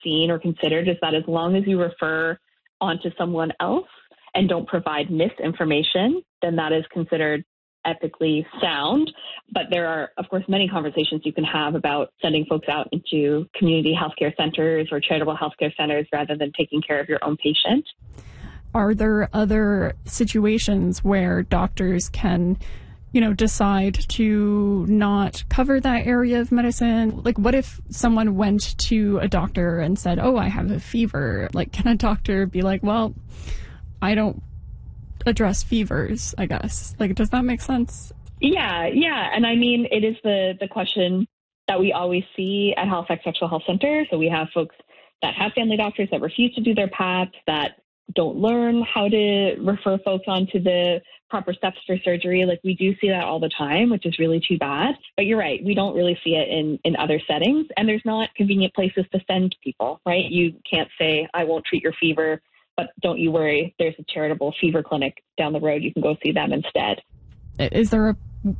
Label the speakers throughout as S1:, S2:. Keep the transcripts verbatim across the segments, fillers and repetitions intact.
S1: seen or considered is that as long as you refer onto someone else and don't provide misinformation, then that is considered ethically sound. But there are, of course, many conversations you can have about sending folks out into community healthcare centers or charitable healthcare centers rather than taking care of your own patient.
S2: Are there other situations where doctors can, you know, decide to not cover that area of medicine? Like, what if someone went to a doctor and said, oh, I have a fever? Like, can a doctor be like, well, I don't address fevers, I guess? Like, does that make sense?
S1: Yeah, yeah. And I mean, it is the, the question that we always see at Halifax Sexual Health Center. So we have folks that have family doctors that refuse to do their P A Ps, that don't learn how to refer folks onto the proper steps for surgery. Like, we do see that all the time, which is really too bad. But you're right, we don't really see it in, in other settings. And there's not convenient places to send people, right? You can't say, I won't treat your fever, but don't you worry, there's a charitable fever clinic down the road. You can go see them instead.
S2: Is there a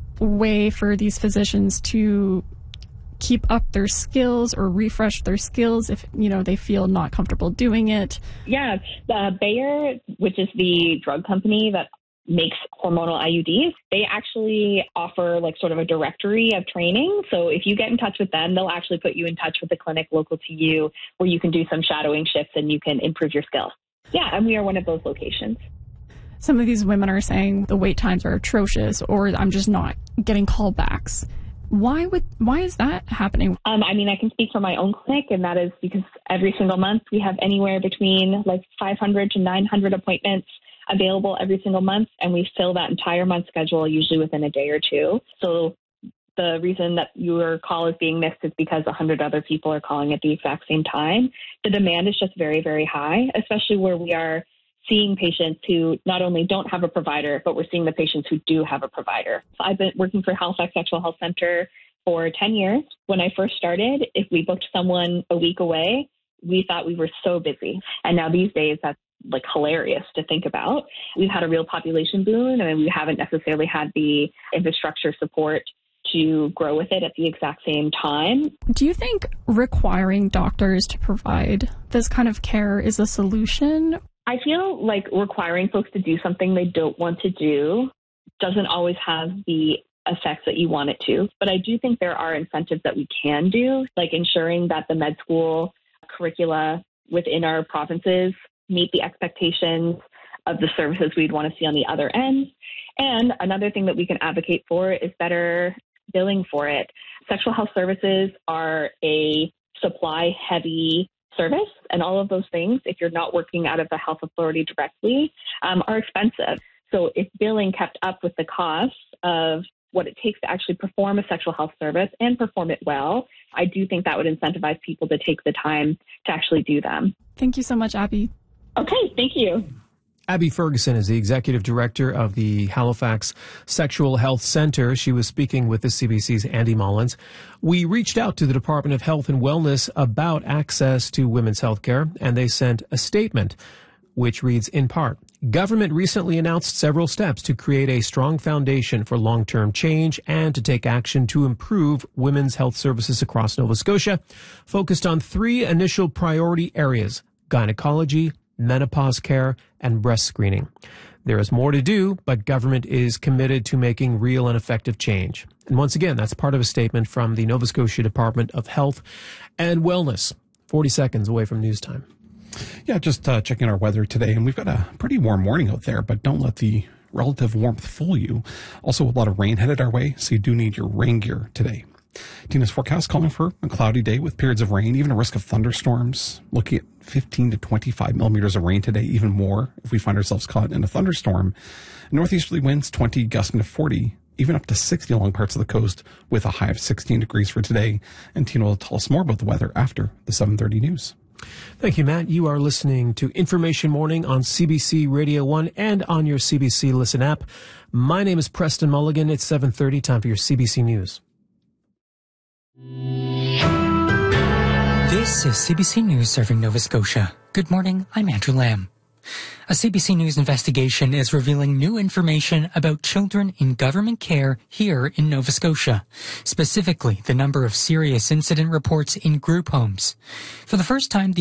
S2: way for these physicians to keep up their skills or refresh their skills if, you know, they feel not comfortable doing it?
S1: Yeah, uh, Bayer, which is the drug company that makes hormonal I U Ds, they actually offer like sort of a directory of training. So if you get in touch with them, they'll actually put you in touch with a clinic local to you where you can do some shadowing shifts and you can improve your skills. Yeah, and we are one of those locations.
S2: Some of these women are saying the wait times are atrocious, or I'm just not getting callbacks. Why would why is that happening?
S1: Um, I mean, I can speak for my own clinic, and that is because every single month we have anywhere between like five hundred to nine hundred appointments available every single month, and we fill that entire month schedule usually within a day or two. So the reason that your call is being missed is because a hundred other people are calling at the exact same time. The demand is just very, very high, especially where we are seeing patients who not only don't have a provider, but we're seeing the patients who do have a provider. So I've been working for Halifax Sexual Health Center for ten years. When I first started, if we booked someone a week away, we thought we were so busy. And now these days, that's like hilarious to think about. We've had a real population boom, and we haven't necessarily had the infrastructure support to grow with it at the exact same time.
S2: Do you think requiring doctors to provide this kind of care is a solution?
S1: I feel like requiring folks to do something they don't want to do doesn't always have the effects that you want it to. But I do think there are incentives that we can do, like ensuring that the med school curricula within our provinces meet the expectations of the services we'd want to see on the other end. And another thing that we can advocate for is better billing for it. Sexual health services are a supply-heavy service, and all of those things, if you're not working out of the health authority directly, um, are expensive. So if billing kept up with the cost of what it takes to actually perform a sexual health service and perform it well, I do think that would incentivize people to take the time to actually do them.
S2: Thank you so much, Abby.
S1: Okay, thank you.
S3: Abby Ferguson is the executive director of the Halifax Sexual Health Center. She was speaking with the C B C's Andy Mullins. We reached out to the Department of Health and Wellness about access to women's health care, and they sent a statement which reads in part, government recently announced several steps to create a strong foundation for long-term change and to take action to improve women's health services across Nova Scotia, focused on three initial priority areas: gynecology, menopause care, and breast screening. There is more to do, but government is committed to making real and effective change. And once again, that's part of a statement from the Nova Scotia Department of Health and Wellness. forty seconds away from news time.
S4: Yeah, just uh, checking our weather today, and we've got a pretty warm morning out there, but don't let the relative warmth fool you. Also, a lot of rain headed our way, so you do need your rain gear today. Tina's forecast calling for a cloudy day with periods of rain, even a risk of thunderstorms. Looking at fifteen to twenty-five millimeters of rain today, even more if we find ourselves caught in a thunderstorm. Northeasterly winds twenty, gusting to forty, even up to sixty along parts of the coast with a high of sixteen degrees for today. And Tina will tell us more about the weather after the seven thirty news.
S3: Thank you, Matt. You are listening to Information Morning on C B C Radio one and on your C B C Listen app. My name is Preston Mulligan. It's seven thirty, time for your C B C News.
S5: This is C B C News serving Nova Scotia. Good morning, I'm Andrew Lamb. A C B C News investigation is revealing new information about children in government care here in Nova Scotia, specifically the number of serious incident reports in group homes. For the first time, the